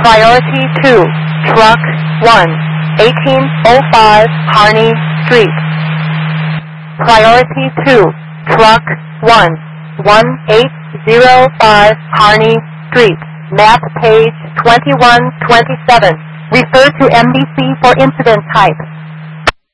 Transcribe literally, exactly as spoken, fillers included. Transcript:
Priority two, Truck one, eighteen oh five Harney Street. Priority two, Truck one, eighteen oh five Harney Street. Map page twenty-one twenty-seven. Refer to M D C for incident type.